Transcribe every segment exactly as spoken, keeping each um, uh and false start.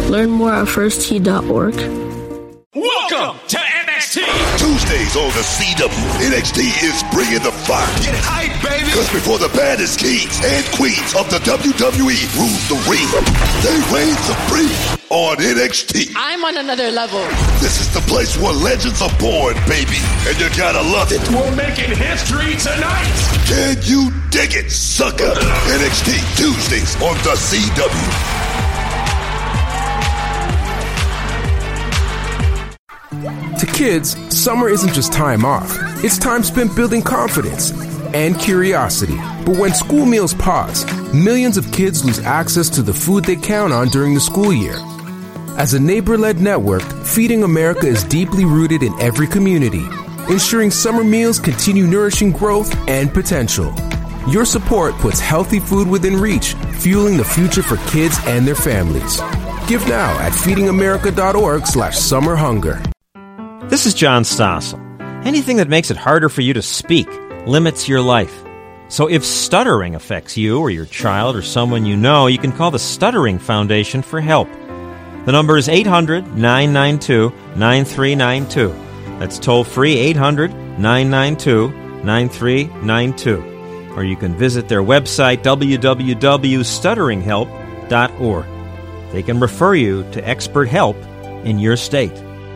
Learn more at first tee dot org. Welcome to N X T! Tuesdays on the C W, N X T is bringing the fire. Get hype, baby! Because before the baddest kings and queens of the W W E rule the ring, they reign supreme on N X T. I'm on another level. This is the place where legends are born, baby, and you gotta love it. We're making history tonight! Can you dig it, sucker? N X T Tuesdays on the C W. To kids, summer isn't just time off. It's time spent building confidence and curiosity. But when school meals pause, millions of kids lose access to the food they count on during the school year. As a neighbor-led network, Feeding America is deeply rooted in every community, ensuring summer meals continue nourishing growth and potential. Your support puts healthy food within reach, fueling the future for kids and their families. Give now at feedingamerica.org slash summer hunger. This is John Stossel. Anything that makes it harder for you to speak limits your life. So if stuttering affects you or your child or someone you know, you can call the Stuttering Foundation for help. The number is eight hundred, nine nine two, nine three nine two. That's toll-free eight hundred, nine nine two, nine three nine two. Or you can visit their website, w w w dot stuttering help dot org. They can refer you to expert help in your state.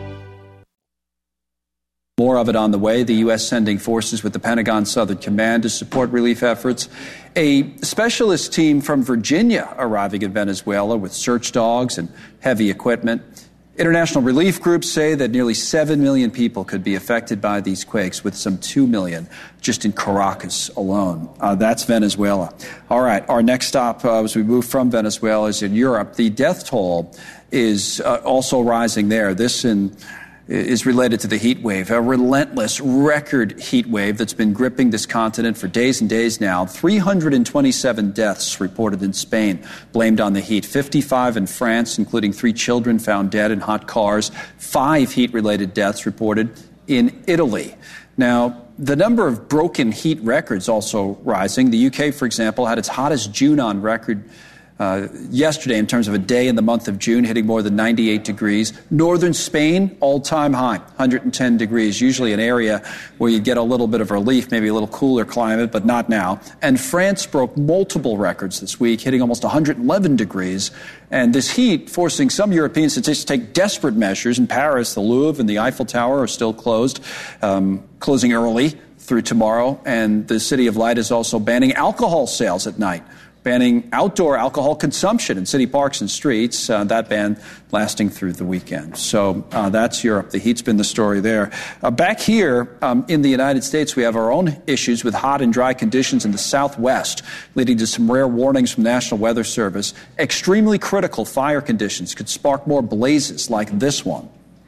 More of it on the way. The U S sending forces with the Pentagon Southern Command to support relief efforts. A specialist team from Virginia arriving in Venezuela with search dogs and heavy equipment. International relief groups say that nearly seven million people could be affected by these quakes, with some two million just in Caracas alone. Uh, that's Venezuela. All right, our next stop uh, as we move from Venezuela is in Europe. The death toll is uh, also rising there. This in is related to the heat wave, a relentless record heat wave that's been gripping this continent for days and days now. three hundred twenty-seven deaths reported in Spain, blamed on the heat. fifty-five in France, including three children found dead in hot cars. Five heat-related deaths reported in Italy. Now, the number of broken heat records also rising. The U K, for example, had its hottest June on record Uh, yesterday in terms of a day in the month of June, hitting more than ninety-eight degrees. Northern Spain, all-time high, one hundred ten degrees, usually an area where you get a little bit of relief, maybe a little cooler climate, but not now. And France broke multiple records this week, hitting almost one hundred eleven degrees. And this heat forcing some Europeans to just take desperate measures. In Paris, the Louvre and the Eiffel Tower are still closed, um, closing early through tomorrow. And the City of Light is also banning alcohol sales at night, banning outdoor alcohol consumption in city parks and streets, uh, that ban lasting through the weekend. So uh, that's Europe. The heat's been the story there. Uh, back here um, in the United States, we have our own issues with hot and dry conditions in the Southwest, leading to some rare warnings from the National Weather Service. Extremely critical fire conditions could spark more blazes like this one.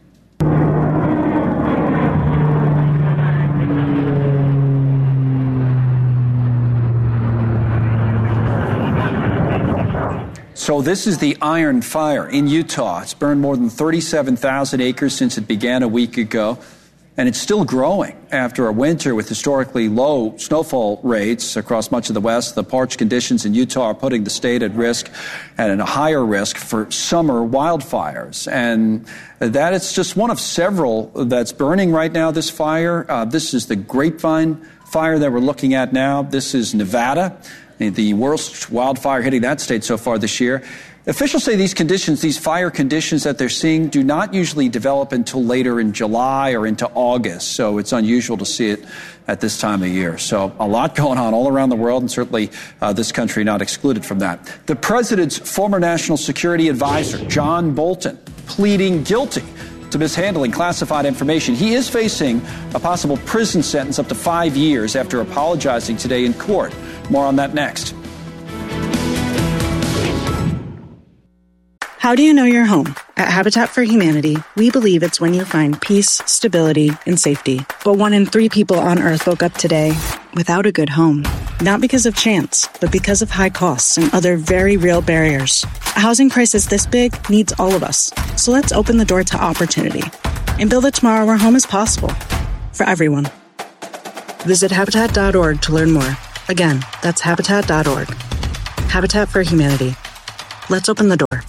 So this is the Iron Fire in Utah. It's burned more than thirty-seven thousand acres since it began a week ago, and it's still growing after a winter with historically low snowfall rates across much of the West. The parched conditions in Utah are putting the state at risk and at a higher risk for summer wildfires. And that is just one of several that's burning right now, this fire. Uh, this is the Grapevine fire that we're looking at now. This is Nevada, the worst wildfire hitting that state so far this year. Officials say these conditions, these fire conditions that they're seeing, do not usually develop until later in July or into August. So it's unusual to see it at this time of year. So a lot going on all around the world, and certainly uh, this country not excluded from that. The president's former national security advisor, John Bolton, pleading guilty to mishandling classified information. He is facing a possible prison sentence up to five years after apologizing today in court. More on that next. How do you know you're home? At Habitat for Humanity, we believe it's when you find peace, stability, and safety. But one in three people on Earth woke up today without a good home. Not because of chance, but because of high costs and other very real barriers. A housing crisis this big needs all of us. So let's open the door to opportunity and build a tomorrow where home is possible for everyone. Visit Habitat dot org to learn more. Again, that's Habitat dot org. Habitat for Humanity. Let's open the door.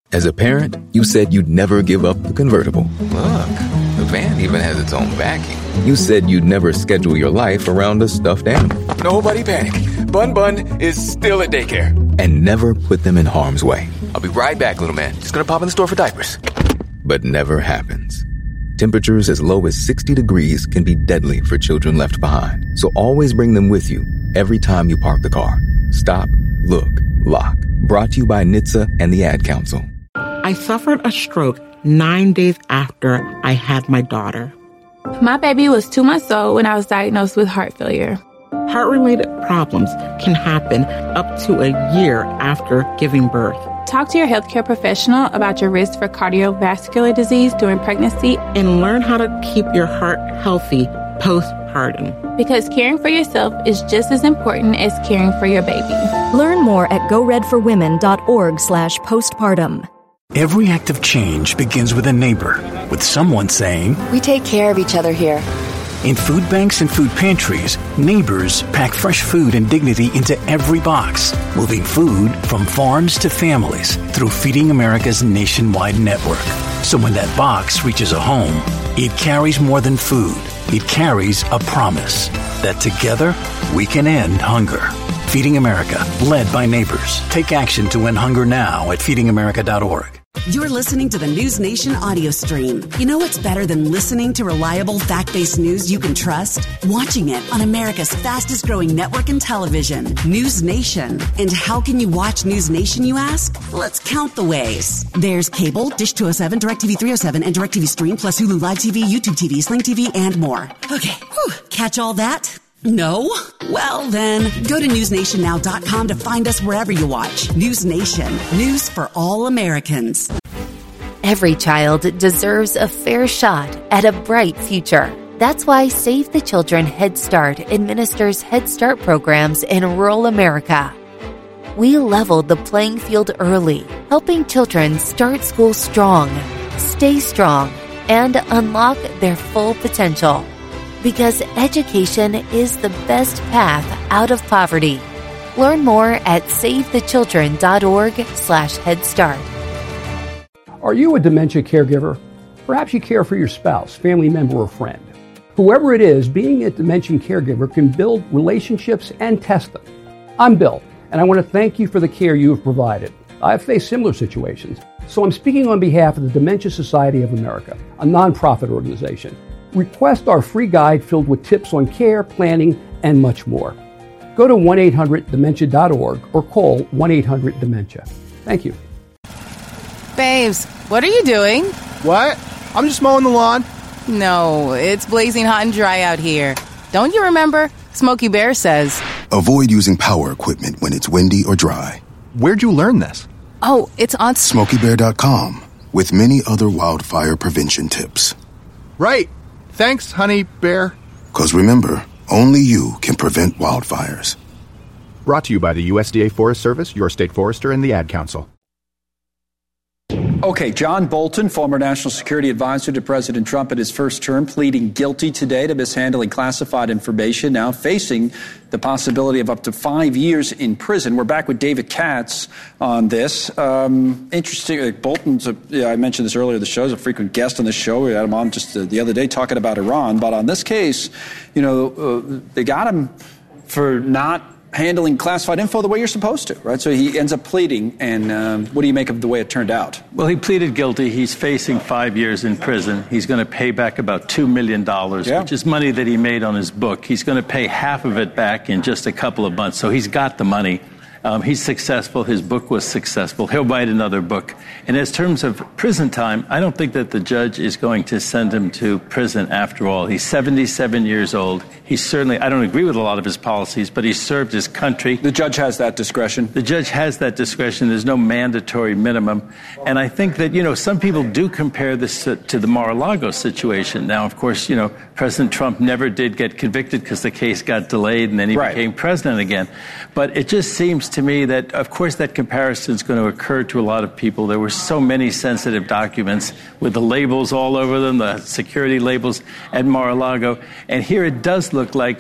As a parent, you said you'd never give up the convertible. Look, the van even has its own vacuum. You said you'd never schedule your life around a stuffed animal. Nobody panic. Bun Bun is still at daycare. And never put them in harm's way. I'll be right back, little man. Just gonna pop in the store for diapers. But never happens. Temperatures as low as sixty degrees can be deadly for children left behind. So always bring them with you every time you park the car. Stop, look, lock. Brought to you by N H T S A and the Ad Council. I suffered a stroke nine days after I had my daughter. My baby was two months old when I was diagnosed with heart failure. Heart-related problems can happen up to a year after giving birth. Talk to your healthcare professional about your risk for cardiovascular disease during pregnancy and learn how to keep your heart healthy postpartum. Because caring for yourself is just as important as caring for your baby. Learn more at go red for women dot org slash postpartum. Every act of change begins with a neighbor, with someone saying, "We take care of each other here." In food banks and food pantries, neighbors pack fresh food and dignity into every box, moving food from farms to families through Feeding America's nationwide network. So when that box reaches a home, it carries more than food. It carries a promise that together we can end hunger. Feeding America, led by neighbors. Take action to end hunger now at feeding america dot org. You're listening to the News Nation audio stream. You know what's better than listening to reliable, fact-based news you can trust? Watching it on America's fastest-growing network in television, News Nation. And how can you watch News Nation, you ask? Let's count the ways. There's cable, Dish two oh seven, DirecTV three oh seven, and DirecTV Stream, plus Hulu Live T V, YouTube T V, Sling T V, and more. Okay, whew. Catch all that? No? Well, then, go to news nation now dot com to find us wherever you watch. News Nation. News for all Americans. Every child deserves a fair shot at a bright future. That's why Save the Children Head Start administers Head Start programs in rural America. We leveled the playing field early, helping children start school strong, stay strong, and unlock their full potential. Because education is the best path out of poverty. Learn more at save the children dot org slash head start. Are you a dementia caregiver? Perhaps you care for your spouse, family member, or friend. Whoever it is, being a dementia caregiver can build relationships and test them. I'm Bill, and I want to thank you for the care you have provided. I've faced similar situations, so I'm speaking on behalf of the Dementia Society of America, a nonprofit organization. Request our free guide filled with tips on care, planning, and much more. Go to one eight hundred dementia dot org or call one eight hundred dementia. Thank you. Babes, what are you doing? What? I'm just mowing the lawn. No, it's blazing hot and dry out here. Don't you remember? Smokey Bear says, avoid using power equipment when it's windy or dry. Where'd you learn this? Oh, it's on smokey bear dot com with many other wildfire prevention tips. Right. Thanks, honey bear. Because remember, only you can prevent wildfires. Brought to you by the U S D A Forest Service, your state forester, and the Ad Council. Okay, John Bolton, former national security advisor to President Trump in his first term, pleading guilty today to mishandling classified information, now facing the possibility of up to five years in prison. We're back with David Katz on this. Um, interesting, uh, Bolton's, a, yeah, I mentioned this earlier, the show's a frequent guest on the show. We had him on just uh, the other day talking about Iran. But on this case, you know, uh, they got him for not handling classified info the way you're supposed to, right? So he ends up pleading, and um, what do you make of the way it turned out? Well, he pleaded guilty. He's facing five years in prison. He's going to pay back about two million dollars, yeah. which is money that he made on his book. He's going to pay half of it back in just a couple of months, so he's got the money. Um, he's successful. His book was successful. He'll write another book. And as terms of prison time, I don't think that the judge is going to send him to prison after all. He's seventy-seven years old. He's certainly, I don't agree with a lot of his policies, but he served his country. The judge has that discretion. The judge has that discretion. There's no mandatory minimum. And I think that, you know, some people do compare this to, to the Mar-a-Lago situation. Now, of course, you know, President Trump never did get convicted because the case got delayed and then he right. became president again. But it just seems to me that, of course, that comparison is going to occur to a lot of people. There were so many sensitive documents with the labels all over them, the security labels at Mar-a-Lago. And here it does look like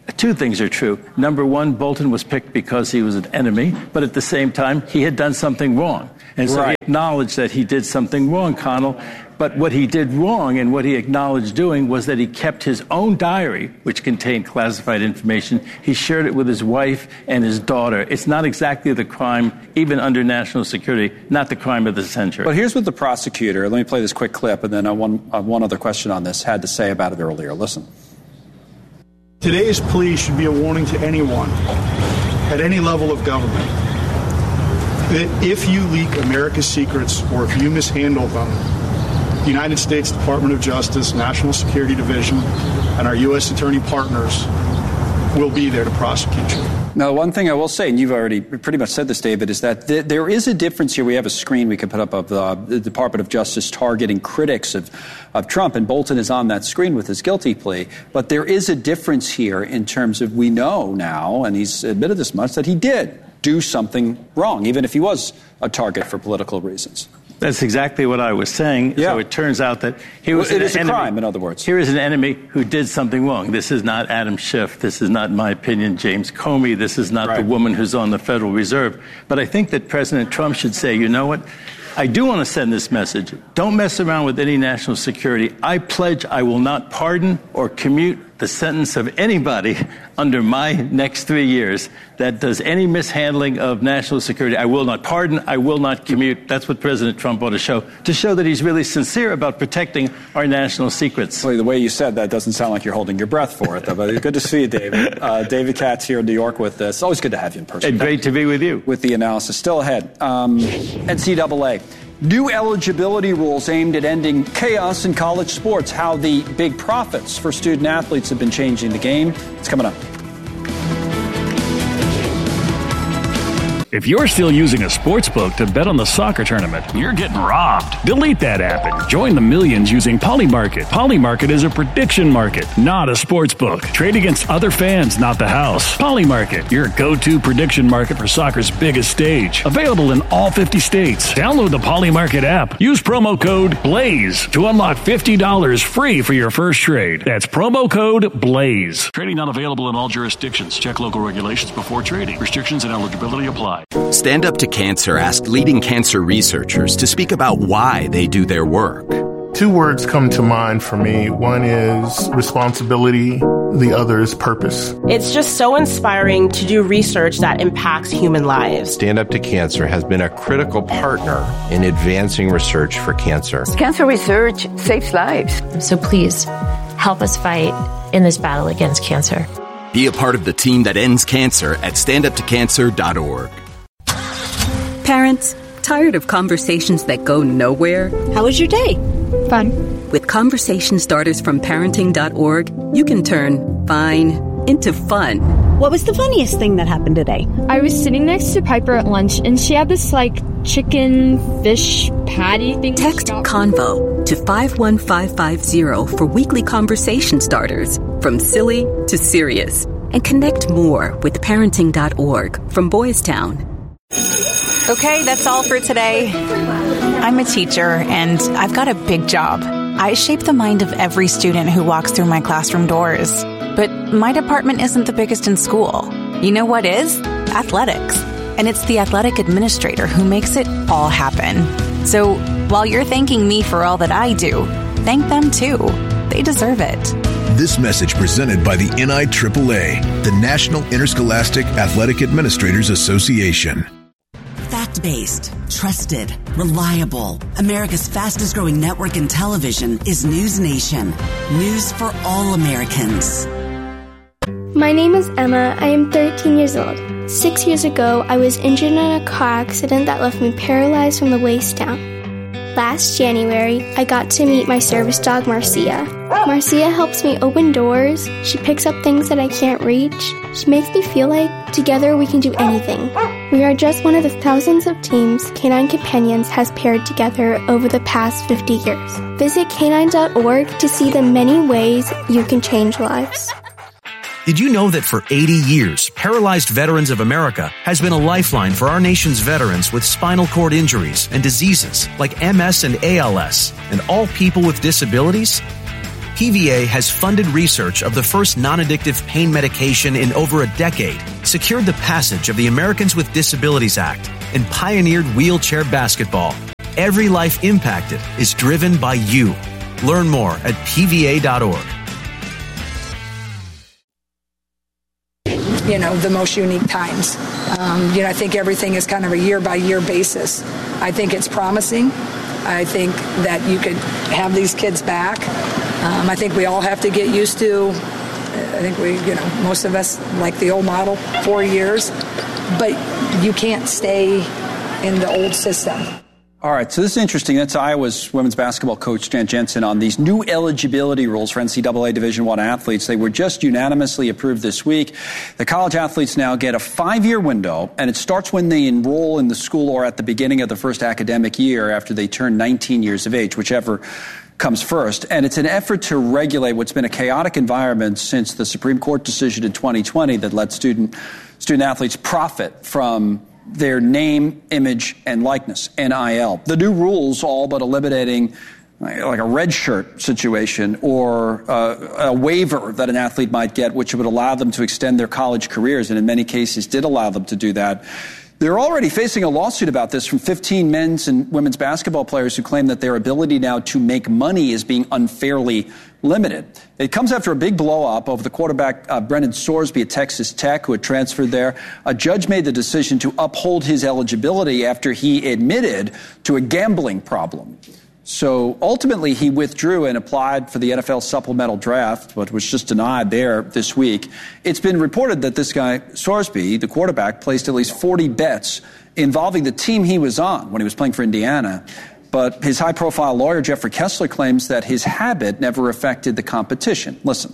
two things are true. Number one, Bolton was picked because he was an enemy, but at the same time, he had done something wrong. And so Right. he acknowledged that he did something wrong, Connell. But what he did wrong and what he acknowledged doing was that he kept his own diary, which contained classified information. He shared it with his wife and his daughter. It's not exactly the crime, even under national security, not the crime of the century. But here's what the prosecutor, let me play this quick clip, and then uh, one, uh, one other question on this, had to say about it earlier. Listen. Today's plea should be a warning to anyone at any level of government that if you leak America's secrets or if you mishandle them, the United States Department of Justice, National Security Division, and our U S attorney partners will be there to prosecute you. Now, one thing I will say, and you've already pretty much said this, David, is that th- there is a difference here. We have a screen we can put up of uh, the Department of Justice targeting critics of, of Trump, and Bolton is on that screen with his guilty plea. But there is a difference here in terms of we know now, and he's admitted this much, that he did do something wrong, even if he was a target for political reasons. That's exactly what I was saying. Yeah. So it turns out that he was Well, it an is a enemy. crime, in other words. Here is an enemy who did something wrong. This is not Adam Schiff. This is not, in my opinion, James Comey. This is not Right. the woman who's on the Federal Reserve. But I think that President Trump should say, you know what? I do want to send this message. Don't mess around with any national security. I pledge I will not pardon or commute the sentence of anybody under my next three years that does any mishandling of national security. I will not pardon. I will not commute. That's what President Trump ought to show, to show that he's really sincere about protecting our national secrets. Well, the way you said that doesn't sound like you're holding your breath for it, though. But good to see you, David. Uh, David Katz here in New York with us. It's always good to have you in person. And great to be with you. With the analysis. Still ahead. Um, N C double A. New eligibility rules aimed at ending chaos in college sports. How the big profits for student athletes have been changing the game. It's coming up. If you're still using a sports book to bet on the soccer tournament, you're getting robbed. Delete that app and join the millions using Polymarket. Polymarket is a prediction market, not a sports book. Trade against other fans, not the house. Polymarket, your go-to prediction market for soccer's biggest stage. Available in all fifty states. Download the Polymarket app. Use promo code BLAZE to unlock fifty dollars free for your first trade. That's promo code BLAZE. Trading not available in all jurisdictions. Check local regulations before trading. Restrictions and eligibility apply. Stand Up to Cancer asked leading cancer researchers to speak about why they do their work. Two words come to mind for me. One is responsibility. The other is purpose. It's just so inspiring to do research that impacts human lives. Stand Up to Cancer has been a critical partner in advancing research for cancer. Cancer research saves lives. So please help us fight in this battle against cancer. Be a part of the team that ends cancer at stand up to cancer dot org. Parents, tired of conversations that go nowhere? How was your day? Fun. With conversation starters from parenting dot org, you can turn fine into fun. What was the funniest thing that happened today? I was sitting next to Piper at lunch, and she had this, like, chicken fish patty thing. Text Convo to five one five five zero for weekly conversation starters, from silly to serious. And connect more with parenting dot org from Boys Town. Okay, that's all for today. I'm a teacher, and I've got a big job. I shape the mind of every student who walks through my classroom doors. But my department isn't the biggest in school. You know what is? Athletics. And it's the athletic administrator who makes it all happen. So while you're thanking me for all that I do, thank them too. They deserve it. This message presented by the N I triple A, the National Interscholastic Athletic Administrators Association. Fact-based, trusted, reliable. America's fastest-growing network in television is News Nation. News for all Americans. My name is Emma. I am thirteen years old. Six years ago, I was injured in a car accident that left me paralyzed from the waist down. Last January, I got to meet my service dog, Marcia. Marcia helps me open doors. She picks up things that I can't reach. She makes me feel like together we can do anything. We are just one of the thousands of teams Canine Companions has paired together over the past fifty years. Visit canine dot org to see the many ways you can change lives. Did you know that for eighty years, Paralyzed Veterans of America has been a lifeline for our nation's veterans with spinal cord injuries and diseases like M S and A L S, and all people with disabilities? P V A has funded research of the first non-addictive pain medication in over a decade, secured the passage of the Americans with Disabilities Act, and pioneered wheelchair basketball. Every life impacted is driven by you. Learn more at P V A dot org. You know, the most unique times. Um, you know, I think everything is kind of a year-by-year basis. I think it's promising. I think that you could have these kids back. Um, I think we all have to get used to, I think we, you know, most of us like the old model, four years. But you can't stay in the old system. All right, so this is interesting. That's Iowa's women's basketball coach, Stan Jensen, on these new eligibility rules for N C double A Division I athletes. They were just unanimously approved this week. The college athletes now get a five-year window, and it starts when they enroll in the school or at the beginning of the first academic year after they turn nineteen years of age, whichever comes first. And it's an effort to regulate what's been a chaotic environment since the Supreme Court decision in twenty twenty that let student student athletes profit from their name, image, and likeness, N I L. The new rules all but eliminating like a red shirt situation or uh, a waiver that an athlete might get, which would allow them to extend their college careers, and in many cases did allow them to do that. They're already facing a lawsuit about this from fifteen men's and women's basketball players who claim that their ability now to make money is being unfairly limited. It comes after a big blow-up over the quarterback uh, Brendan Sorsby at Texas Tech, who had transferred there. A judge made the decision to uphold his eligibility after he admitted to a gambling problem. So ultimately, he withdrew and applied for the N F L supplemental draft, but was just denied there this week. It's been reported that this guy, Sorsby, the quarterback, placed at least forty bets involving the team he was on when he was playing for Indiana. But his high-profile lawyer, Jeffrey Kessler, claims that his habit never affected the competition. Listen.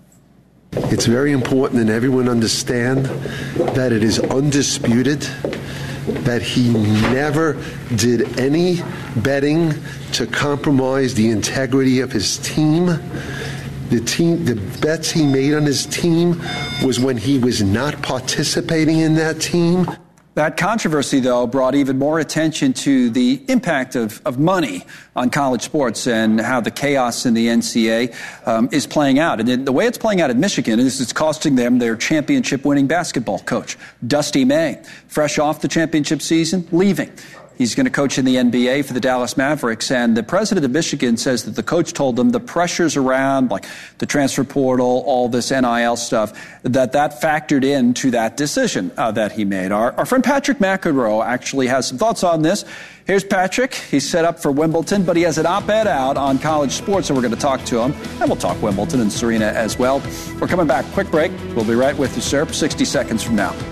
It's very important that everyone understand that it is undisputed that he never did any betting to compromise the integrity of his team. The team, the bets he made on his team was when he was not participating in that team. That controversy, though, brought even more attention to the impact of, of money on college sports and how the chaos in the N C A A um, is playing out. And the way it's playing out at Michigan is it's costing them their championship-winning basketball coach, Dusty May, fresh off the championship season, leaving. He's going to coach in the N B A for the Dallas Mavericks, and the president of Michigan says that the coach told them the pressures around, like the transfer portal, all this N I L stuff, that that factored into that decision uh, that he made. Our, our friend Patrick McEnroe actually has some thoughts on this. Here's Patrick. He's set up for Wimbledon, but he has an op-ed out on college sports, so we're going to talk to him, and we'll talk Wimbledon and Serena as well. We're coming back. Quick break. We'll be right with you, sir, sixty seconds from now.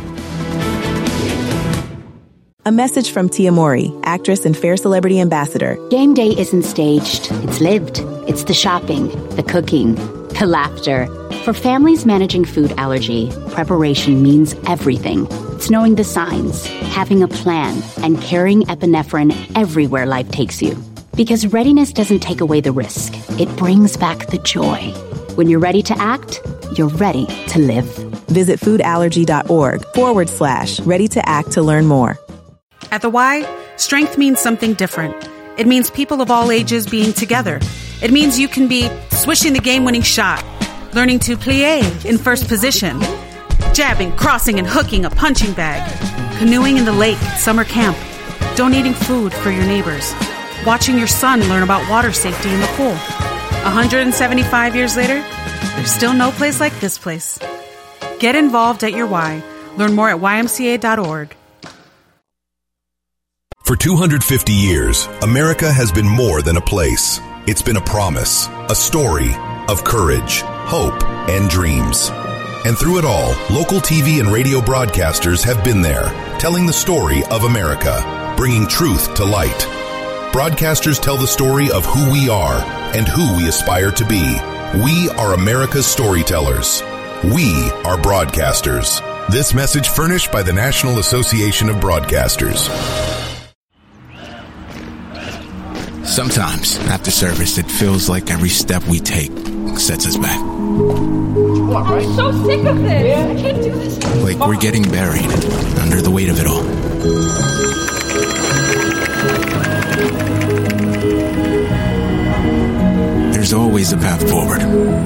A message from Tia Mori, actress and Fair Celebrity Ambassador. Game day isn't staged. It's lived. It's the shopping, the cooking, the laughter. For families managing food allergy, preparation means everything. It's knowing the signs, having a plan, and carrying epinephrine everywhere life takes you. Because readiness doesn't take away the risk. It brings back the joy. When you're ready to act, you're ready to live. Visit foodallergy.org forward slash ready to act to learn more. At the Y, strength means something different. It means people of all ages being together. It means you can be swishing the game-winning shot, learning to plie in first position, jabbing, crossing, and hooking a punching bag, canoeing in the lake at summer camp, donating food for your neighbors, watching your son learn about water safety in the pool. one hundred seventy-five years later, there's still no place like this place. Get involved at your Y. Learn more at Y M C A dot org. For two hundred fifty years, America has been more than a place. It's been a promise, a story of courage, hope, and dreams. And through it all, local T V and radio broadcasters have been there, telling the story of America, bringing truth to light. Broadcasters tell the story of who we are and who we aspire to be. We are America's storytellers. We are broadcasters. This message furnished by the National Association of Broadcasters. Sometimes, after service, it feels like every step we take sets us back. I'm so sick of this. I can't do this. Like we're getting buried under the weight of it all. There's There's always a path forward.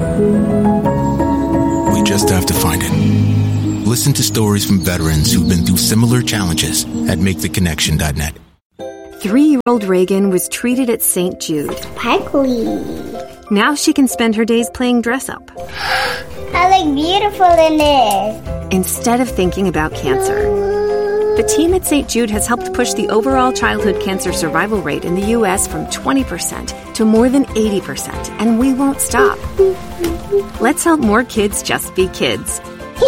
We just have to find it. Listen to stories from veterans who've been through similar challenges at make the connection dot net. Three-year-old Reagan was treated at Saint Jude. Sparkly. Now she can spend her days playing dress-up. I look beautiful in this. Instead of thinking about cancer. The team at Saint Jude has helped push the overall childhood cancer survival rate in the U S from twenty percent to more than eighty percent, and we won't stop. Let's help more kids just be kids.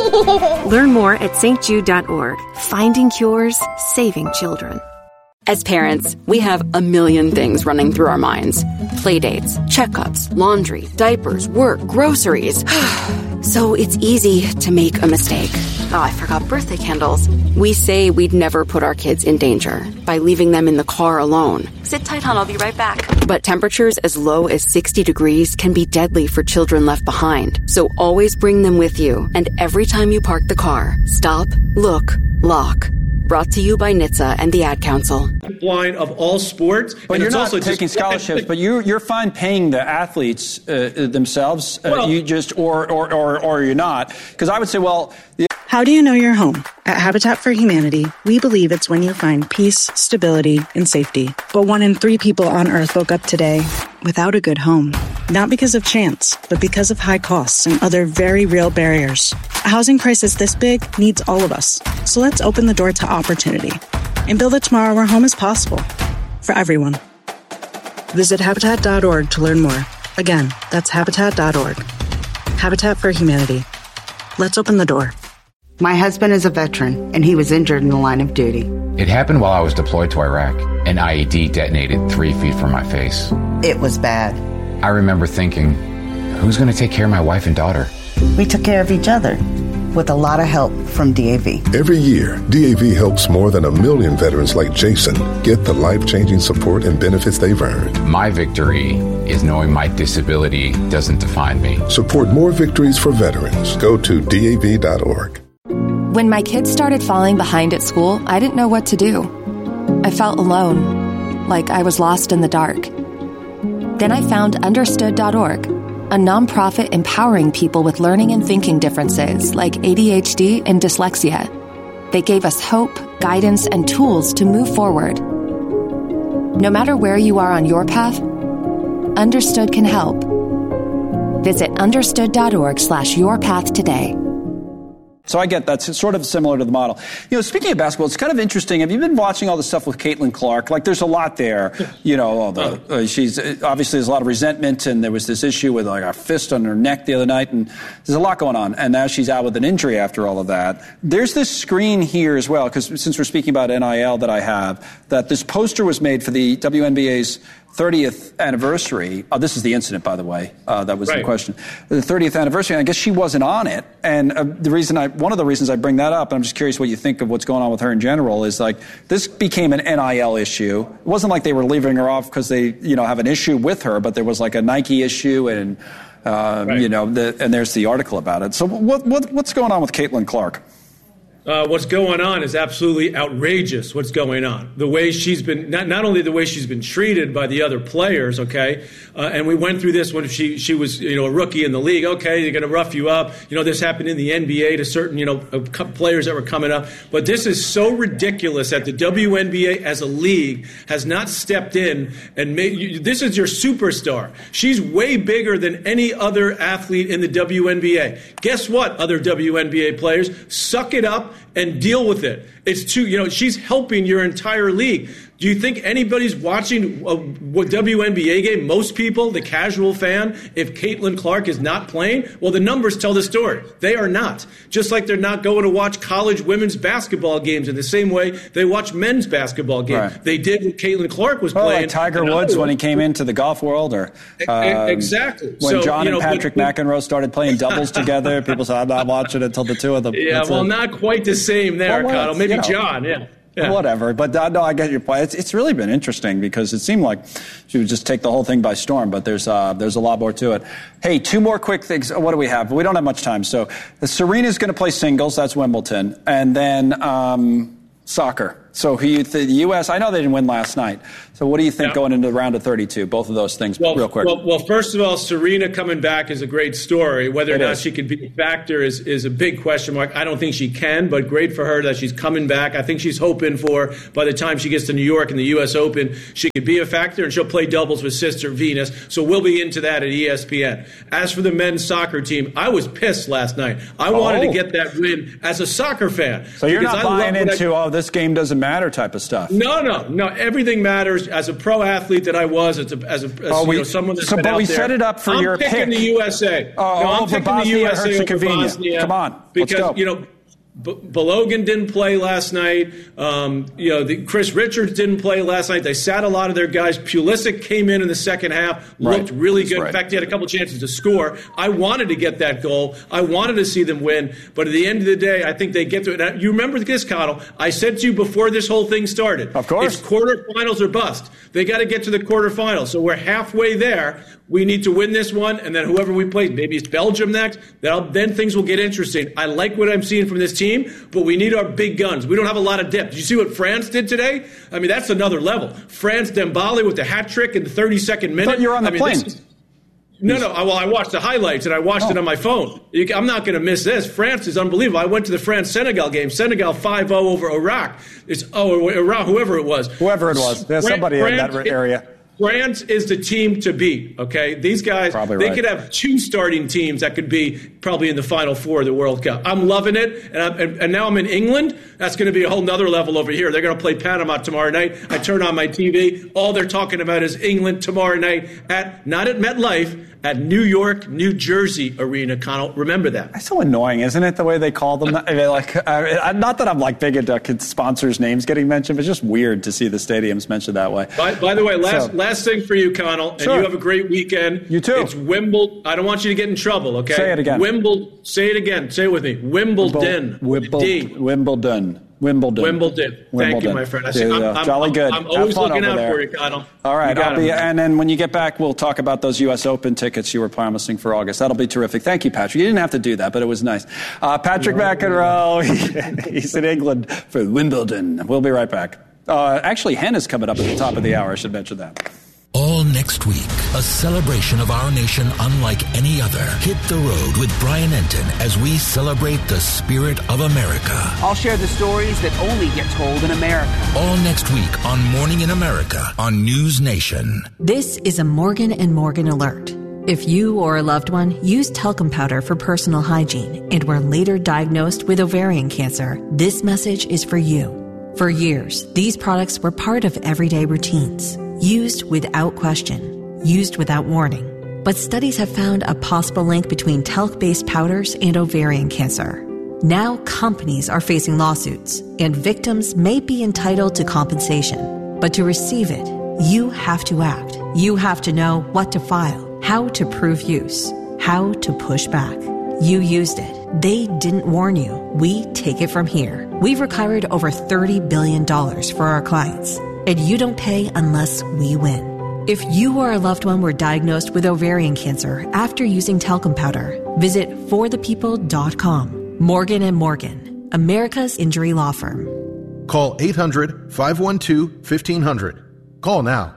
Learn more at S T Jude dot org. Finding cures, saving children. As parents, we have a million things running through our minds. Playdates, checkups, laundry, diapers, work, groceries. So it's easy to make a mistake. Oh, I forgot birthday candles. We say we'd never put our kids in danger by leaving them in the car alone. Sit tight, hon, I'll be right back. But temperatures as low as sixty degrees can be deadly for children left behind. So always bring them with you. And every time you park the car, stop, look, lock. Brought to you by N H T S A and the Ad Council. Line of all sports. But and you're it's not also taking just, scholarships, but you, you're fine paying the athletes uh, themselves. Uh, well, you just, or, or, or, or you're not. Because I would say, well... The- How do you know you're home? At Habitat for Humanity, we believe it's when you find peace, stability, and safety. But one in three people on Earth woke up today without a good home. Not because of chance, but because of high costs and other very real barriers. A housing crisis this big needs all of us. So let's open the door to opportunity and build a tomorrow where home is possible for everyone. Visit Habitat dot org to learn more. Again, that's Habitat dot org. Habitat for Humanity. Let's open the door. My husband is a veteran, and he was injured in the line of duty. It happened while I was deployed to Iraq. An I E D detonated three feet from my face. It was bad. I remember thinking, who's going to take care of my wife and daughter? We took care of each other, with a lot of help from D A V. Every year, D A V helps more than a million veterans like Jason get the life-changing support and benefits they've earned. My victory is knowing my disability doesn't define me. Support more victories for veterans. Go to D A V dot org. When my kids started falling behind at school, I didn't know what to do. I felt alone, like I was lost in the dark. Then I found understood dot org, a nonprofit empowering people with learning and thinking differences like A D H D and dyslexia. They gave us hope, guidance, and tools to move forward. No matter where you are on your path, Understood can help. Visit understood dot org slash your path today. So I get that's sort of similar to the model. You know, speaking of basketball, it's kind of interesting. Have you been watching all the stuff with Caitlin Clark? Like, there's a lot there. You know, all the, uh, she's obviously there's a lot of resentment, and there was this issue with like a fist on her neck the other night, and there's a lot going on. And now she's out with an injury after all of that. There's this screen here as well, because since we're speaking about N I L that I have, that this poster was made for the W N B A's thirtieth anniversary. Oh, this is the incident, by the way, uh, that was right. in question. The thirtieth anniversary, and I guess she wasn't on it. And uh, the reason I, one of the reasons I bring that up, and I'm just curious what you think of what's going on with her in general, is like this became an N I L issue. It wasn't like they were leaving her off because they, you know, have an issue with her, but there was like a Nike issue, and uh, right. you know, the, and there's the article about it. So what, what what's going on with Caitlin Clark? Uh, what's going on is absolutely outrageous what's going on. The way she's been, not, not only the way she's been treated by the other players, okay, uh, and we went through this when she she was, you know, a rookie in the league. Okay, they're going to rough you up. You know, this happened in the N B A to certain, you know, players that were coming up. But this is so ridiculous that the W N B A as a league has not stepped in and made, you, this is your superstar. She's way bigger than any other athlete in the W N B A. Guess what, other W N B A players? Suck it up and deal with it. It's too, you know, she's helping your entire league. Do you think anybody's watching a W N B A game? Most people, the casual fan, if Caitlin Clark is not playing, well, the numbers tell the story. They are not. Just like they're not going to watch college women's basketball games in the same way they watch men's basketball games. Right. They did when Caitlin Clark was oh, playing. Like Tiger Woods when he came into the golf world, or um, exactly when so, John you know, and Patrick but, McEnroe started playing doubles together. People said, "I'm not watching until the two of them." Yeah, That's well, it. Not quite the same there, well, Cottle. Maybe you know. John, yeah. Yeah. Whatever, but uh, no, I get your point. It's, it's really been interesting because it seemed like she would just take the whole thing by storm, but there's uh, there's a lot more to it. Hey, two more quick things. What do we have? We don't have much time. So Serena's going to play singles. That's Wimbledon. And then um, soccer. So he, the U S, I know they didn't win last night. So what do you think yeah. going into the round of thirty-two? Both of those things, well, real quick. Well, well, first of all, Serena coming back is a great story. Whether it or not is. she could be a factor is, is a big question mark. I don't think she can, but great for her that she's coming back. I think she's hoping for, by the time she gets to New York in the U S Open, she could be a factor, and she'll play doubles with sister Venus. So we'll be into that at E S P N. As for the men's soccer team, I was pissed last night. I oh. wanted to get that win as a soccer fan. So you're not buying into, I, oh, this game doesn't matter type of stuff. No, no, no. Everything matters. As a pro athlete that I was, as a, as, a, as oh, we, you know, someone that's so, been but out we there, set it up for I'm your picking pick. the U S A. Oh, no, I'm over picking Bosnia, the U S A over Herzegovina. Bosnia. Come on, because let's go. you know. B- Balogun didn't play last night. Um, you know, the, Chris Richards didn't play last night. They sat a lot of their guys. Pulisic came in in the second half, looked right. really That's good. right. In fact, he had a couple chances to score. I wanted to get that goal. I wanted to see them win. But at the end of the day, I think they get through it. You remember this, Connell? I said to you before this whole thing started. Of course. It's quarterfinals or bust. They got to get to the quarterfinals. So we're halfway there. We need to win this one, and then whoever we play, maybe it's Belgium next, then things will get interesting. I like what I'm seeing from this team, but we need our big guns. We don't have a lot of depth. Did you see what France did today? I mean, that's another level. France Dembele with the hat trick in the thirty-second minute. But you're on the I mean, plane. Is, no, no. Well, I watched the highlights, and I watched oh. it on my phone. You, I'm not going to miss this. France is unbelievable. I went to the France-Senegal game. Senegal five oh over Iraq. It's oh, Iraq, whoever it was. Whoever it was. There's somebody France, in that area. France is the team to beat, okay? These guys, probably they right. could have two starting teams that could be probably in the Final Four of the World Cup. I'm loving it, and, I'm, and, and now I'm in England. That's going to be a whole nother level over here. They're going to play Panama tomorrow night. I turn on my T V. All they're talking about is England tomorrow night, at not at MetLife, at New York, New Jersey Arena, Connell. Remember that. It's so annoying, isn't it, the way they call them? I mean, like, I, not that I'm like big into sponsors' names getting mentioned, but it's just weird to see the stadiums mentioned that way. By, by the way, last so, last thing for you, Connell, and sure. you have a great weekend. You too. It's Wimbledon. I don't want you to get in trouble, okay? Say it again. Wimbledon. Say it again. Say it with me. Wimbledon. Wimbledon. Wimbledon. Wimbledon. Wimbledon. Thank Wimbledon. you, my friend. I see, I'm, I'm, I'm, Jolly good. I'm, I'm always looking out there. for you, Connell. All right. I'll be, it, and then when you get back, we'll talk about those U S Open tickets you were promising for August. That'll be terrific. Thank you, Patrick. You didn't have to do that, but it was nice. Uh, Patrick McEnroe, he's in England for Wimbledon. We'll be right back. Uh, actually, Hen is coming up at the top of the hour. I should mention that. All next week, a celebration of our nation unlike any other. Hit the road with Brian Enton as we celebrate the spirit of America. I'll share the stories that only get told in America. All next week on Morning in America on News Nation. This is a Morgan and Morgan alert. If you or a loved one used talcum powder for personal hygiene and were later diagnosed with ovarian cancer, this message is for you. For years, these products were part of everyday routines, used without question, used without warning. But studies have found a possible link between talc-based powders and ovarian cancer. Now companies are facing lawsuits, and victims may be entitled to compensation. But to receive it, you have to act. You have to know what to file, how to prove use, how to push back. You used it. They didn't warn you. We take it from here. We've recovered over thirty billion dollars for our clients, and you don't pay unless we win. If you or a loved one were diagnosed with ovarian cancer after using talcum powder, visit for the people dot com. Morgan and Morgan, America's injury law firm. Call eight hundred, five one two, fifteen hundred. Call now.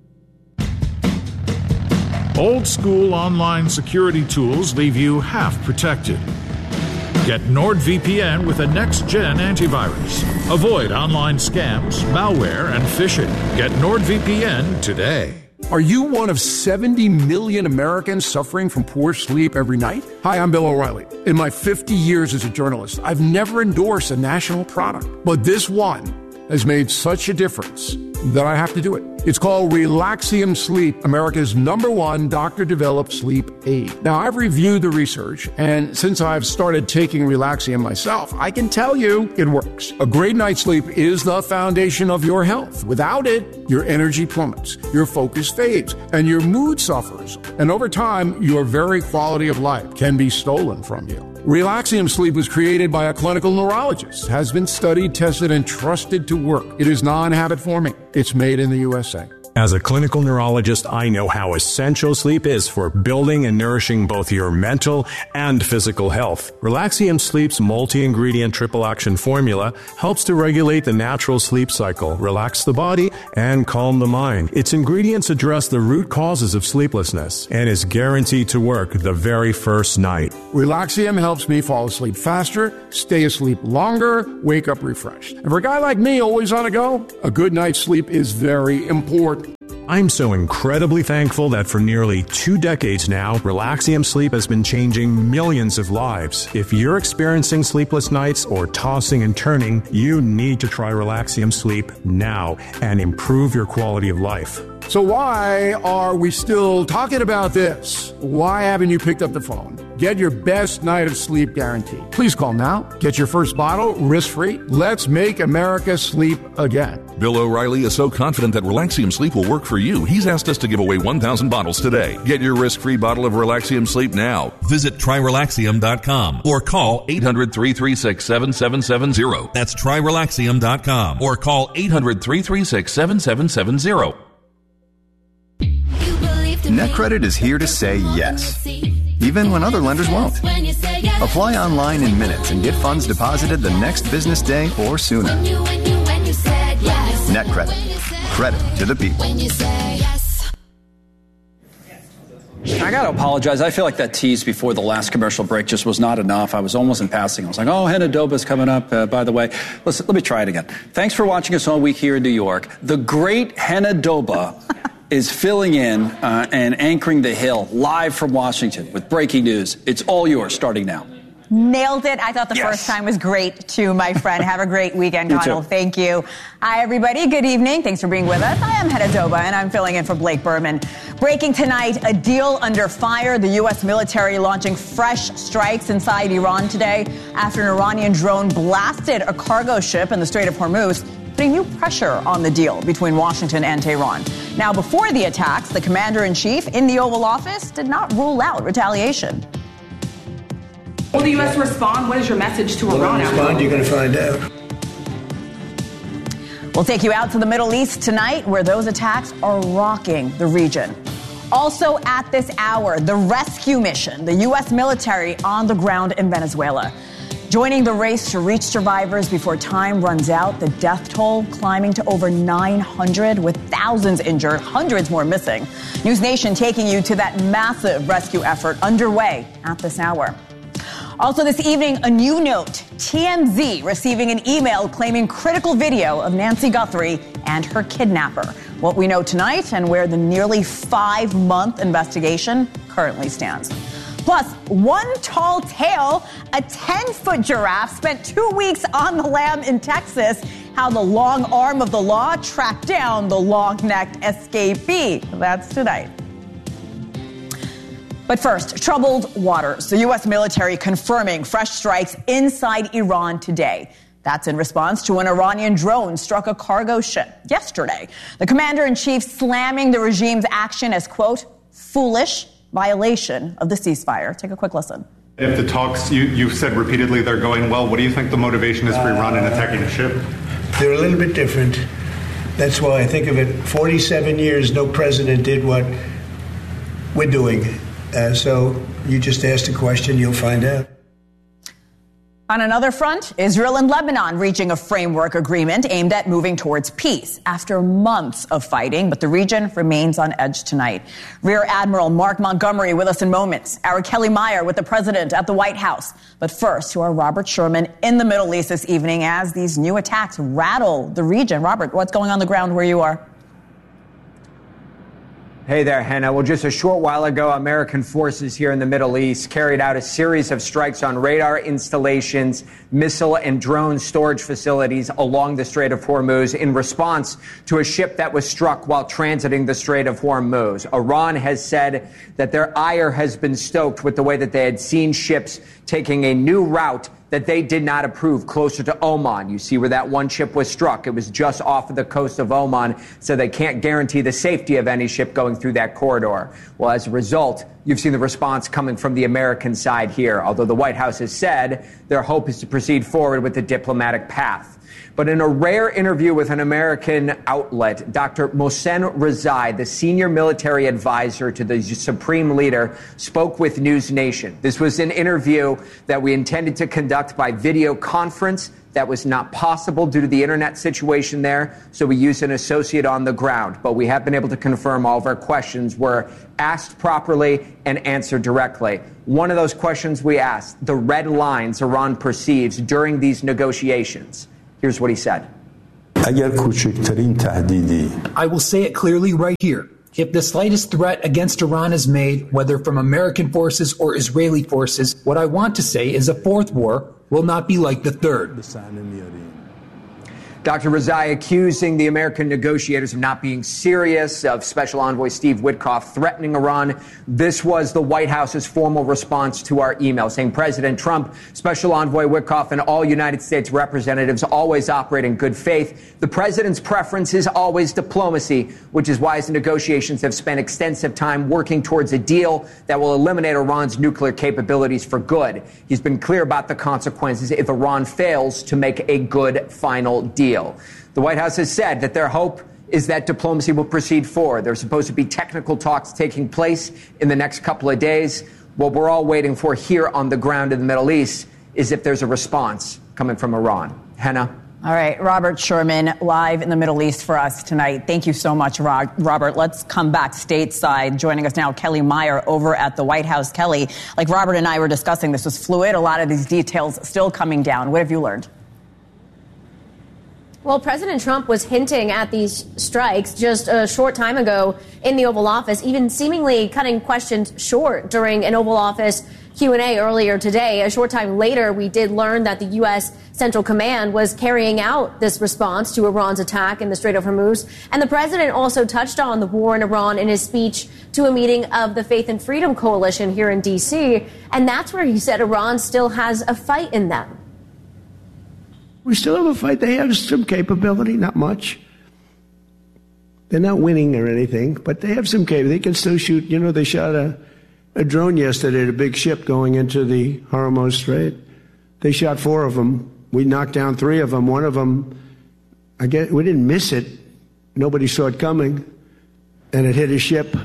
Old school online security tools leave you half protected. Get NordVPN with a next-gen antivirus. Avoid online scams, malware, and phishing. Get NordVPN today. Are you one of seventy million Americans suffering from poor sleep every night? Hi, I'm Bill O'Reilly. In my fifty years as a journalist, I've never endorsed a national product, but this one has made such a difference that I have to do it. It's called Relaxium Sleep, America's number one doctor-developed sleep aid. Now, I've reviewed the research, and since I've started taking Relaxium myself, I can tell you it works. A great night's sleep is the foundation of your health. Without it, your energy plummets, your focus fades, and your mood suffers. And over time, your very quality of life can be stolen from you. Relaxium Sleep was created by a clinical neurologist, has been studied, tested, and trusted to work. It is non-habit forming. It's made in the U S A. As a clinical neurologist, I know how essential sleep is for building and nourishing both your mental and physical health. Relaxium Sleep's multi-ingredient triple action formula helps to regulate the natural sleep cycle, relax the body, and calm the mind. Its ingredients address the root causes of sleeplessness and is guaranteed to work the very first night. Relaxium helps me fall asleep faster, stay asleep longer, wake up refreshed. And for a guy like me, always on the go, a good night's sleep is very important. I'm so incredibly thankful that for nearly two decades now, Relaxium Sleep has been changing millions of lives. If you're experiencing sleepless nights or tossing and turning, you need to try Relaxium Sleep now and improve your quality of life. So why are we still talking about this? Why haven't you picked up the phone? Get your best night of sleep guaranteed. Please call now. Get your first bottle risk-free. Let's make America sleep again. Bill O'Reilly is so confident that Relaxium Sleep will work for you, he's asked us to give away one thousand bottles today. Get your risk-free bottle of Relaxium Sleep now. Visit try relaxium dot com or call eight hundred, three three six, seven seven seven zero. That's try relaxium dot com or call eight hundred, three three six, seven seven seven zero. NetCredit is here to say yes, even when other lenders won't. Apply online in minutes and get funds deposited the next business day or sooner. NetCredit. Credit to the people. I got to apologize. I feel like that tease before the last commercial break just was not enough. I was almost in passing. I was like, oh, Henna Doba's coming up, uh, by the way. Listen, let me try it again. Thanks for watching us all week here in New York. The great Henna Doba is filling in uh, and anchoring the Hill live from Washington with breaking news. It's all yours starting now. Nailed it. I thought the yes. first time was great, too, my friend. Have a great weekend, You Connell. too. Thank you. Hi, everybody. Good evening. Thanks for being with us. I am Henna Doba, and I'm filling in for Blake Berman. Breaking tonight, a deal under fire. The U S military launching fresh strikes inside Iran today after an Iranian drone blasted a cargo ship in the Strait of Hormuz, putting new pressure on the deal between Washington and Tehran. Now, before the attacks, the commander-in-chief in the Oval Office did not rule out retaliation. Will the U S respond? What is your message to Iran? Respond, you're going to find out. We'll take you out to the Middle East tonight, where those attacks are rocking the region. Also at this hour, the rescue mission, the U S military on the ground in Venezuela. Joining the race to reach survivors before time runs out, the death toll climbing to over nine hundred, with thousands injured, hundreds more missing. News Nation taking you to that massive rescue effort underway at this hour. Also this evening, a new note. T M Z receiving an email claiming critical video of Nancy Guthrie and her kidnapper. What we know tonight and where the nearly five-month investigation currently stands. Plus, one tall tale, a ten-foot giraffe spent two weeks on the lam in Texas. How the long arm of the law tracked down the long-necked escapee. That's tonight. But first, troubled waters. The U S military confirming fresh strikes inside Iran today. That's in response to an Iranian drone struck a cargo ship yesterday. The commander-in-chief slamming the regime's action as, quote, foolish violation of the ceasefire. Take a quick listen. If the talks, you, you've said repeatedly they're going well, what do you think the motivation is for Iran in attacking a ship? They're a little bit different. That's why I think of it. forty-seven years, no president did what we're doing. Uh, so you just asked a question, you'll find out. On another front, Israel and Lebanon reaching a framework agreement aimed at moving towards peace after months of fighting, but the region remains on edge tonight. Rear Admiral Mark Montgomery with us in moments. Our Kelly Meyer with the president at the White House. But first, to our Robert Sherman in the Middle East this evening as these new attacks rattle the region. Robert, what's going on the ground where you are? Hey there, Henna. Well, just a short while ago, American forces here in the Middle East carried out a series of strikes on radar installations, missile and drone storage facilities along the Strait of Hormuz in response to a ship that was struck while transiting the Strait of Hormuz. Iran has said that their ire has been stoked with the way that they had seen ships taking a new route that they did not approve closer to Oman. You see where that one ship was struck. It was just off of the coast of Oman, so they can't guarantee the safety of any ship going through that corridor. Well, as a result, you've seen the response coming from the American side here, although the White House has said their hope is to proceed forward with the diplomatic path. But in a rare interview with an American outlet, Doctor Mohsen Rezai, the senior military advisor to the Supreme Leader, spoke with News Nation. This was an interview that we intended to conduct by video conference. That was not possible due to the internet situation there, so we used an associate on the ground. But we have been able to confirm all of our questions were asked properly and answered directly. One of those questions we asked, the red lines Iran perceives during these negotiations. Here's what he said. I will say it clearly right here. If the slightest threat against Iran is made, whether from American forces or Israeli forces, what I want to say is a fourth war will not be like the third. Doctor Rezai accusing the American negotiators of not being serious, of Special Envoy Steve Witkoff threatening Iran. This was the White House's formal response to our email, saying President Trump, Special Envoy Witkoff, and all United States representatives always operate in good faith. The president's preference is always diplomacy, which is why his negotiations have spent extensive time working towards a deal that will eliminate Iran's nuclear capabilities for good. He's been clear about the consequences if Iran fails to make a good final deal. The White House has said that their hope is that diplomacy will proceed forward. There's supposed to be technical talks taking place in the next couple of days. What we're all waiting for here on the ground in the Middle East is if there's a response coming from Iran. Hannah? All right, Robert Sherman, live in the Middle East for us tonight. Thank you so much, Robert. Let's come back stateside. Joining us now, Kelly Meyer over at the White House. Kelly, like Robert and I were discussing, this was fluid. A lot of these details still coming down. What have you learned? Well, President Trump was hinting at these strikes just a short time ago in the Oval Office, even seemingly cutting questions short during an Oval Office Q and A earlier today. A short time later, we did learn that the U S Central Command was carrying out this response to Iran's attack in the Strait of Hormuz. And the president also touched on the war in Iran in his speech to a meeting of the Faith and Freedom Coalition here in D C. And that's where he said Iran still has a fight in them. We still have a fight. They have some capability, not much. They're not winning or anything, but they have some capability. They can still shoot. You know, they shot a, a drone yesterday at a big ship going into the Hormuz Strait. They shot four of them. We knocked down three of them. One of them, I guess, we didn't miss it. Nobody saw it coming, and it hit a ship.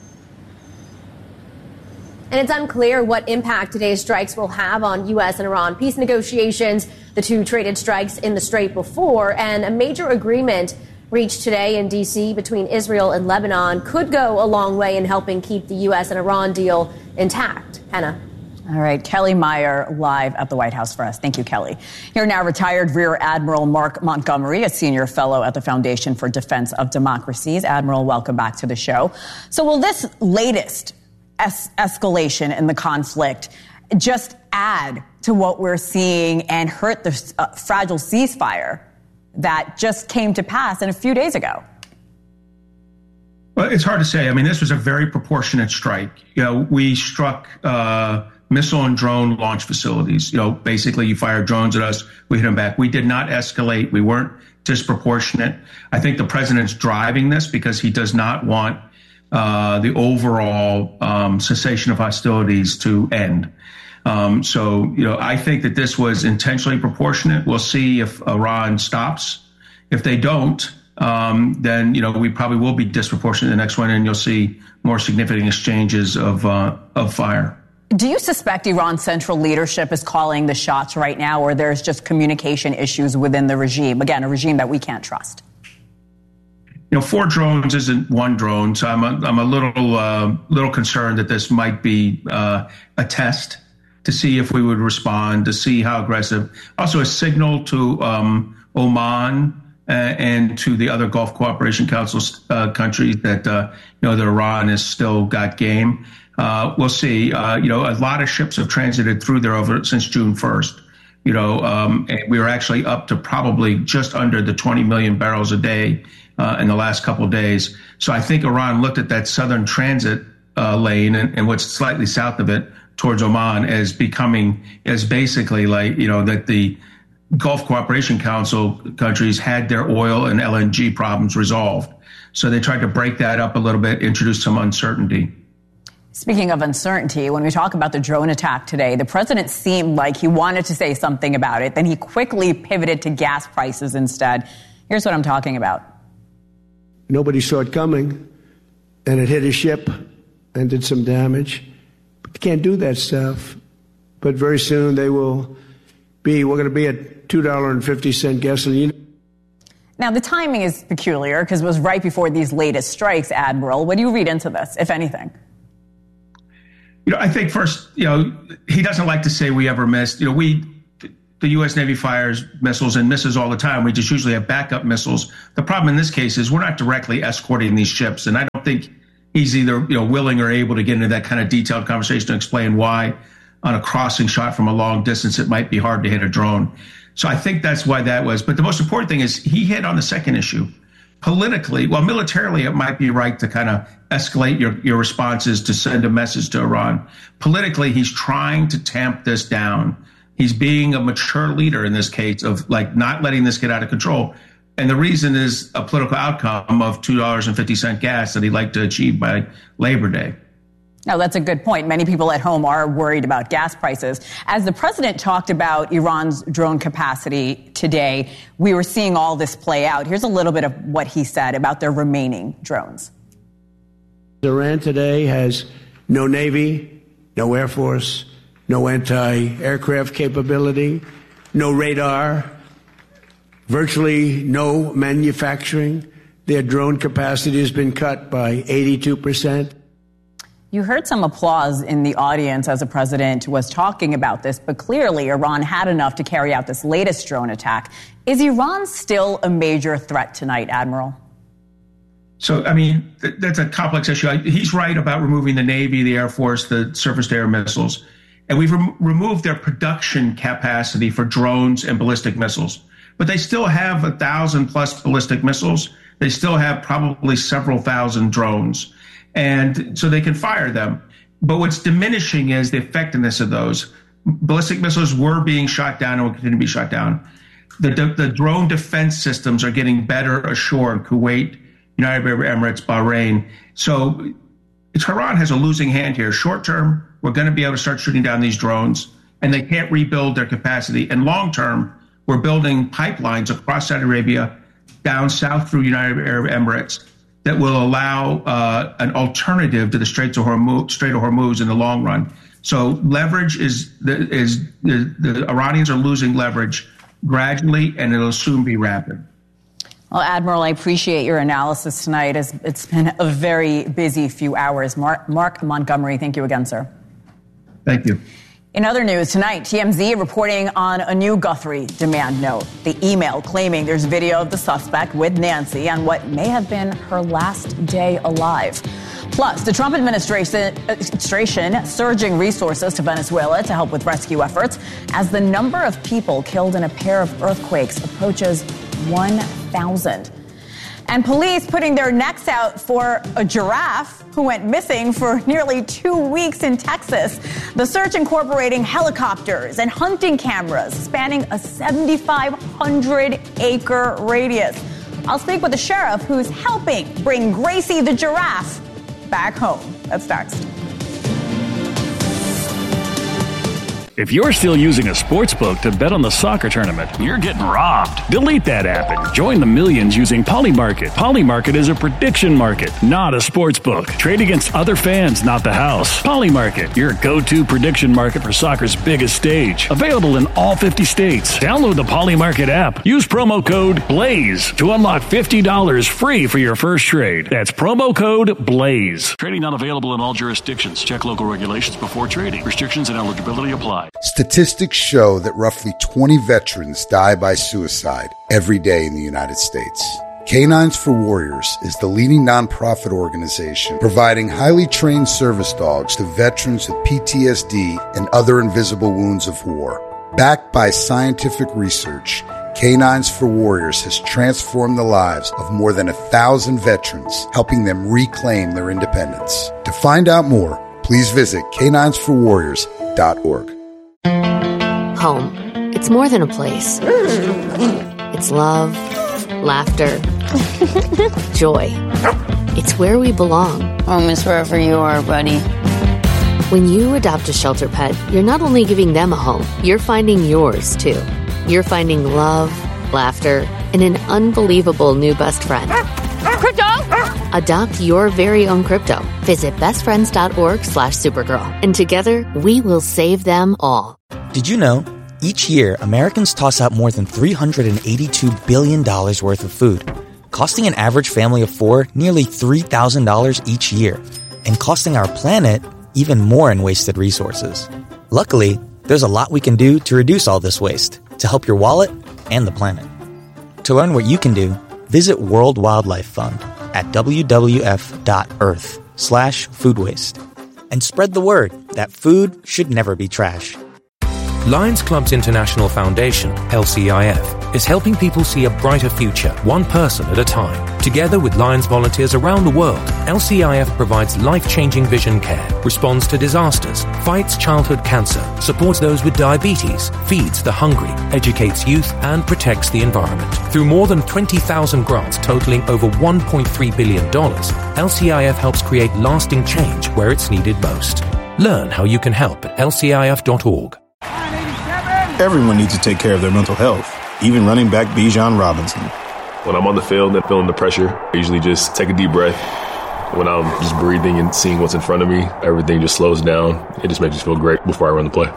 And it's unclear what impact today's strikes will have on U S and Iran peace negotiations. The two traded strikes in the Strait before, and a major agreement reached today in D C between Israel and Lebanon could go a long way in helping keep the U S and Iran deal intact. Hannah. All right, Kelly Meyer live at the White House for us. Thank you, Kelly. Here now, retired Rear Admiral Mark Montgomery, a senior fellow at the Foundation for Defense of Democracies. Admiral, welcome back to the show. So will this latest es- escalation in the conflict just add to what we're seeing and hurt the uh, fragile ceasefire that just came to pass in a few days ago? Well, it's hard to say. I mean, this was a very proportionate strike. You know, we struck uh, missile and drone launch facilities. You know, basically you fire drones at us, we hit them back. We did not escalate. We weren't disproportionate. I think the president's driving this because he does not want uh, the overall um, cessation of hostilities to end. Um, so, you know, I think that this was intentionally proportionate. We'll see if Iran stops. If they don't, um, then, you know, we probably will be disproportionate in the next one, and you'll see more significant exchanges of uh, of fire. Do you suspect Iran's central leadership is calling the shots right now, or there's just communication issues within the regime? Again, a regime that we can't trust. You know, four drones isn't one drone, so I'm a, I'm a little uh, little concerned that this might be uh, a test to see if we would respond, to see how aggressive. Also a signal to um, Oman uh, and to the other Gulf Cooperation Council uh, countries that, uh, you know, that Iran has still got game. Uh, we'll see. Uh, you know, a lot of ships have transited through there over since June first. You know, um, and we were actually up to probably just under the twenty million barrels a day uh, in the last couple of days. So I think Iran looked at that southern transit uh, lane and, and what's slightly south of it towards Oman as becoming, as basically like, you know, that the Gulf Cooperation Council countries had their oil and L N G problems resolved. So they tried to break that up a little bit, introduce some uncertainty. Speaking of uncertainty, when we talk about the drone attack today, the president seemed like he wanted to say something about it. Then he quickly pivoted to gas prices instead. Here's what I'm talking about. Nobody saw it coming, and it hit a ship and did some damage. But they can't do that stuff. But very soon they will be, we're going to be at two dollars and fifty cents gasoline. Now, the timing is peculiar because it was right before these latest strikes, Admiral. What do you read into this, if anything? You know, I think first, you know, he doesn't like to say we ever missed. You know, we, the U S Navy fires missiles and misses all the time. We just usually have backup missiles. The problem in this case is we're not directly escorting these ships. And I don't think he's either, you know, willing or able to get into that kind of detailed conversation to explain why on a crossing shot from a long distance, it might be hard to hit a drone. So I think that's why that was. But the most important thing is he hit on the second issue. Politically, well, militarily, it might be right to kind of escalate your, your responses to send a message to Iran. Politically, he's trying to tamp this down. He's being a mature leader in this case of like not letting this get out of control. And the reason is a political outcome of two dollars and fifty cents gas that he'd like to achieve by Labor Day. Now, that's a good point. Many people at home are worried about gas prices. As the president talked about Iran's drone capacity today, we were seeing all this play out. Here's a little bit of what he said about their remaining drones. Iran today has no Navy, no Air Force, no anti-aircraft capability, no radar, virtually no manufacturing. Their drone capacity has been cut by eighty-two percent. You heard some applause in the audience as the president was talking about this, but clearly Iran had enough to carry out this latest drone attack. Is Iran still a major threat tonight, Admiral? So, I mean, th- that's a complex issue. He's right about removing the Navy, the Air Force, the surface-to-air missiles. And we've rem- removed their production capacity for drones and ballistic missiles. But they still have a thousand plus ballistic missiles. They still have probably several thousand drones. And so they can fire them. But what's diminishing is the effectiveness of those. Ballistic missiles were being shot down and will continue to be shot down. The, the, the drone defense systems are getting better ashore in Kuwait, United Arab Emirates, Bahrain. So Tehran has a losing hand here. Short term, we're going to be able to start shooting down these drones, and they can't rebuild their capacity. And long term, we're building pipelines across Saudi Arabia, down south through United Arab Emirates, that will allow uh, an alternative to the Strait of Hormuz, Strait of Hormuz in the long run. So leverage is the, is the, the Iranians are losing leverage gradually, and it'll soon be rapid. Well, Admiral, I appreciate your analysis tonight. It's, it's been a very busy few hours. Mark, Mark Montgomery, thank you again, sir. Thank you. In other news tonight, T M Z reporting on a new Guthrie demand note. The email claiming there's video of the suspect with Nancy on what may have been her last day alive. Plus, the Trump administration, administration surging resources to Venezuela to help with rescue efforts as the number of people killed in a pair of earthquakes approaches one thousand. And police putting their necks out for a giraffe who went missing for nearly two weeks in Texas. The search incorporating helicopters and hunting cameras spanning a seven thousand five hundred acre radius. I'll speak with the sheriff who's helping bring Gracie the giraffe back home. That's next. If you're still using a sportsbook to bet on the soccer tournament, you're getting robbed. Delete that app and join the millions using Polymarket. Polymarket is a prediction market, not a sportsbook. Trade against other fans, not the house. Polymarket, your go-to prediction market for soccer's biggest stage. Available in all fifty states. Download the Polymarket app. Use promo code BLAZE to unlock fifty dollars free for your first trade. That's promo code BLAZE. Trading not available in all jurisdictions. Check local regulations before trading. Restrictions and eligibility apply. Statistics show that roughly twenty veterans die by suicide every day in the United States. Canines for Warriors is the leading nonprofit organization providing highly trained service dogs to veterans with P T S D and other invisible wounds of war. Backed by scientific research, Canines for Warriors has transformed the lives of more than a thousand veterans, helping them reclaim their independence. To find out more, please visit canines for warriors dot org. Home. It's more than a place. It's love, laughter, joy. It's where we belong. Home is wherever you are, buddy. When you adopt a shelter pet, you're not only giving them a home, you're finding yours, too. You're finding love, laughter, and an unbelievable new best friend. Crypto! Adopt your very own crypto. Visit bestfriends.org slash Supergirl. And together, we will save them all. Did you know? Each year, Americans toss out more than three hundred eighty-two billion dollars worth of food, costing an average family of four nearly three thousand dollars each year, and costing our planet even more in wasted resources. Luckily, there's a lot we can do to reduce all this waste, to help your wallet and the planet. To learn what you can do, visit World Wildlife Fund at w w f dot earth slash food waste and spread the word that food should never be trash. Lions Club's International Foundation, L C I F, is helping people see a brighter future, one person at a time. Together with Lions volunteers around the world, L C I F provides life-changing vision care, responds to disasters, fights childhood cancer, supports those with diabetes, feeds the hungry, educates youth, and protects the environment. Through more than twenty thousand grants totaling over one point three billion dollars, L C I F helps create lasting change where it's needed most. Learn how you can help at L C I F dot org. Everyone needs to take care of their mental health, even running back Bijan Robinson. When I'm on the field and feeling the pressure, I usually just take a deep breath. When I'm just breathing and seeing what's in front of me, everything just slows down. It just makes me feel great before I run the play.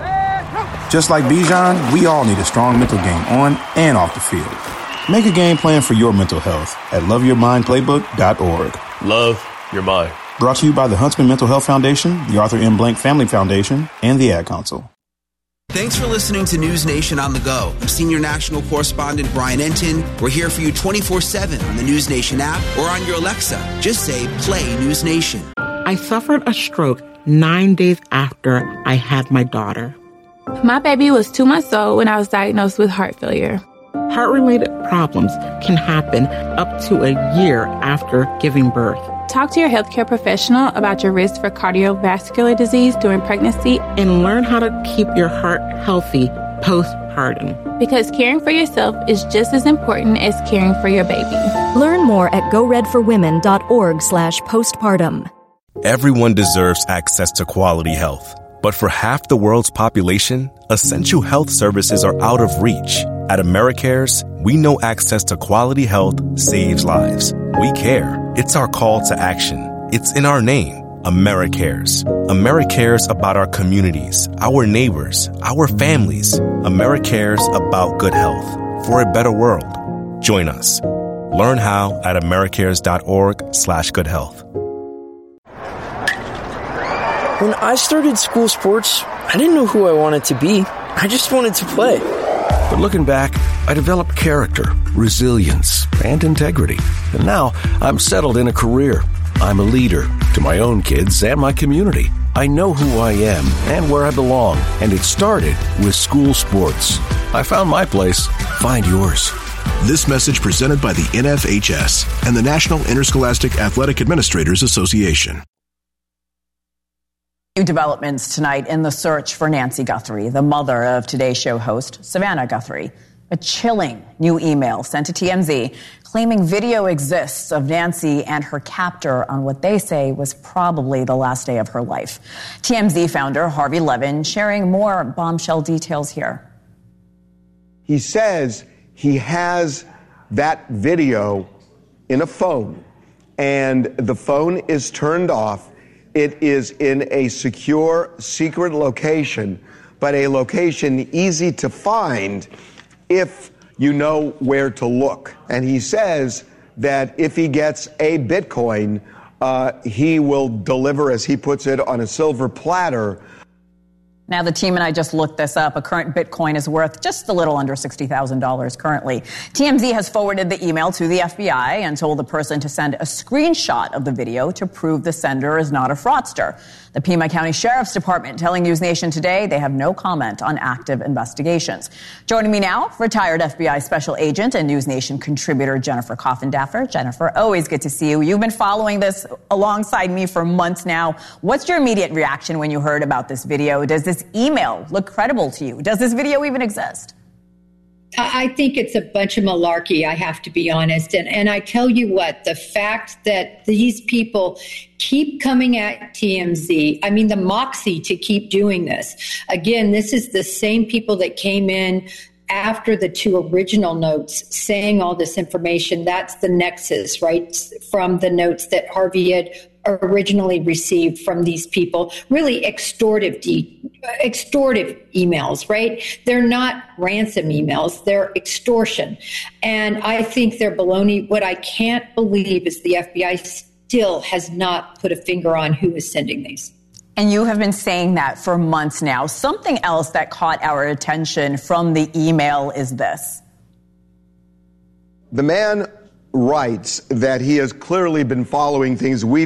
Just like Bijan, we all need a strong mental game on and off the field. Make a game plan for your mental health at love your mind playbook dot org. Love your mind. Brought to you by the Huntsman Mental Health Foundation, the Arthur M. Blank Family Foundation, and the Ad Council. Thanks for listening to News Nation on the Go. I'm Senior National Correspondent Brian Entin. We're here for you twenty-four seven on the News Nation app or on your Alexa. Just say, play News Nation. I suffered a stroke nine days after I had my daughter. My baby was two months old when I was diagnosed with heart failure. Heart-related problems can happen up to a year after giving birth. Talk to your healthcare professional about your risk for cardiovascular disease during pregnancy and learn how to keep your heart healthy postpartum. Because caring for yourself is just as important as caring for your baby. Learn more at go red for women dot org slash postpartum. Everyone deserves access to quality health. But for half the world's population, essential health services are out of reach. At AmeriCares, we know access to quality health saves lives. We care. It's our call to action. It's in our name, AmeriCares. AmeriCares about our communities, our neighbors, our families. AmeriCares about good health for a better world. Join us. Learn how at americares dot org slash good health. When I started school sports, I didn't know who I wanted to be. I just wanted to play. But looking back, I developed character, resilience, and integrity. And now I'm settled in a career. I'm a leader to my own kids and my community. I know who I am and where I belong. And it started with school sports. I found my place. Find yours. This message presented by the N F H S and the National Interscholastic Athletic Administrators Association. New developments tonight in the search for Nancy Guthrie, the mother of Today's Show host Savannah Guthrie. A chilling new email sent to T M Z claiming video exists of Nancy and her captor on what they say was probably the last day of her life. T M Z founder Harvey Levin sharing more bombshell details here. He says he has that video in a phone, and the phone is turned off. It is in a secure, secret location, but a location easy to find if you know where to look. And he says that if he gets a Bitcoin, uh, he will deliver, as he puts it, on a silver platter. Now, the team and I just looked this up. A current Bitcoin is worth just a little under sixty thousand dollars currently. T M Z has forwarded the email to the F B I and told the person to send a screenshot of the video to prove the sender is not a fraudster. The Pima County Sheriff's Department telling News Nation today they have no comment on active investigations. Joining me now, retired F B I Special Agent and News Nation contributor Jennifer Coffindaffer. Jennifer, always good to see you. You've been following this alongside me for months now. What's your immediate reaction when you heard about this video? Does this email look credible to you? Does this video even exist? I think it's a bunch of malarkey, I have to be honest. And, and I tell you what, the fact that these people keep coming at T M Z, I mean, the moxie to keep doing this. Again, this is the same people that came in after the two original notes saying all this information. That's the nexus, right, from the notes that Harvey had originally received from these people, really extortive, de- extortive emails, right? They're not ransom emails, they're extortion. And I think they're baloney. What I can't believe is the F B I still has not put a finger on who is sending these. And you have been saying that for months now. Something else that caught our attention from the email is this. The man writes that he has clearly been following things we've